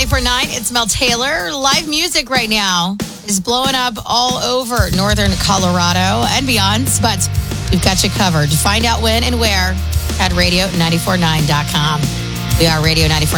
94.9. It's Mel Taylor. Live music right now is blowing up all over northern Colorado and beyond, but we've got you covered. Find out when and where at radio949.com. We are Radio 94.9.